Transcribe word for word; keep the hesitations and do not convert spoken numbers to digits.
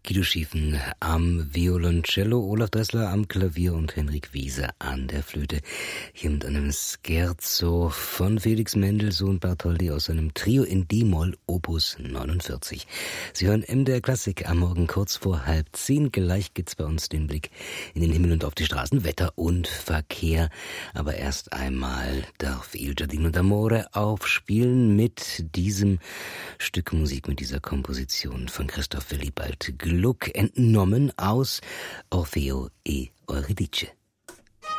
Guido Schiefen am Violoncello, Olaf Dressler am Klavier und Henrik Wiese an der Flöte. Hier mit einem Scherzo von Felix Mendelssohn Bartholdy aus seinem Trio in D-Moll Opus neunundvierzig. Sie hören M D R Klassik am Morgen kurz vor halb zehn. Gleich gibt's bei uns den Blick in den Himmel und auf die Straßen, Wetter und Verkehr. Aber erst einmal darf Il Giardino d'Amore aufspielen mit diesem Stück Musik, mit dieser Komposition von Christoph Willibald Gluck, entnommen aus Orfeo e Euridice.